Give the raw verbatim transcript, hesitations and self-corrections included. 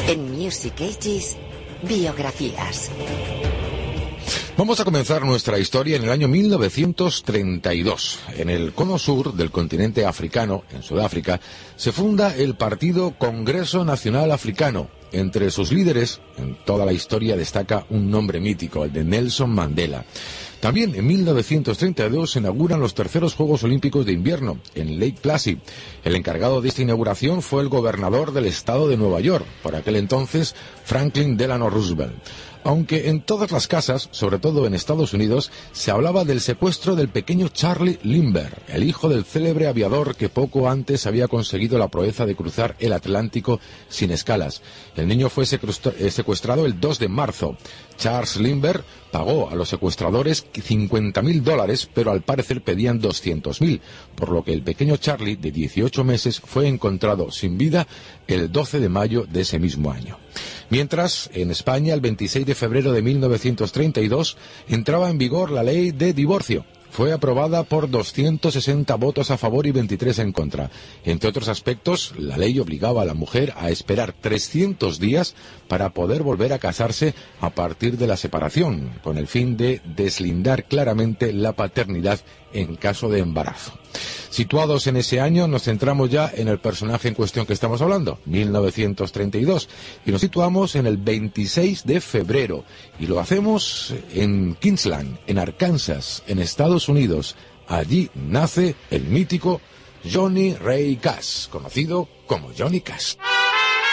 En Music Ages, biografías. Vamos a comenzar nuestra historia en el año mil novecientos treinta y dos. En el cono sur del continente africano, en Sudáfrica, se funda el Partido Congreso Nacional Africano. Entre sus líderes, en toda la historia destaca un nombre mítico, el de Nelson Mandela. También en mil novecientos treinta y dos se inauguran los terceros Juegos Olímpicos de Invierno, en Lake Placid. El encargado de esta inauguración fue el gobernador del estado de Nueva York, por aquel entonces Franklin Delano Roosevelt. Aunque en todas las casas, sobre todo en Estados Unidos, se hablaba del secuestro del pequeño Charlie Lindbergh, el hijo del célebre aviador que poco antes había conseguido la proeza de cruzar el Atlántico sin escalas. El niño fue secuestrado el dos de marzo. Charles Lindbergh pagó a los secuestradores cincuenta mil dólares, pero al parecer pedían doscientos mil, por lo que el pequeño Charlie, de dieciocho meses, fue encontrado sin vida el doce de mayo de ese mismo año. Mientras, en España, el veintiséis de febrero de mil novecientos treinta y dos, entraba en vigor la ley de divorcio. Fue aprobada por doscientos sesenta votos a favor y veintitrés en contra. Entre otros aspectos, la ley obligaba a la mujer a esperar trescientos días para poder volver a casarse a partir de la separación, con el fin de deslindar claramente la paternidad en caso de embarazo. Situados en ese año, nos centramos ya en el personaje en cuestión que estamos hablando, mil novecientos treinta y dos, y nos situamos en el veintiséis de febrero, y lo hacemos en Kingsland, en Arkansas, en Estados Unidos. Allí nace el mítico Johnny Ray Cash, conocido como Johnny Cash.